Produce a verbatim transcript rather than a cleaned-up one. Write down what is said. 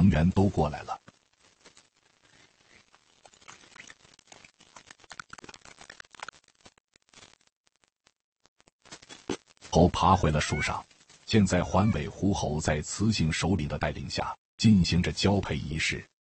成员都过来了。猴爬回了树上，现在环尾狐猴在雌性首领的带领下进行着交配仪式。